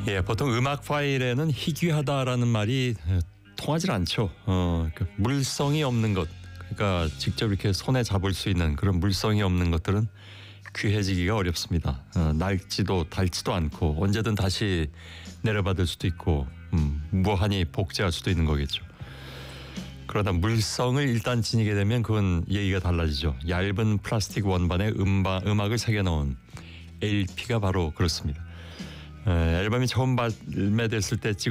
예, 보통 음악 파일에는 희귀하다라는 말이 통하질 않죠. 그 물성이 없는 것, 그러니까 직접 이렇게 손에 잡을 수 있는 그런 물성이 없는 것들은 귀해지기가 어렵습니다. 낡지도 닳지도 않고 언제든 다시 내려받을 수도 있고 무한히 복제할 수도 있는 거겠죠. 그러다 물성을 일단 지니게 되면 그건 얘기가 달라지죠. 얇은 플라스틱 원반에 음악을 새겨넣은 LP가 바로 그렇습니다. 앨범이 처음 발매됐을 때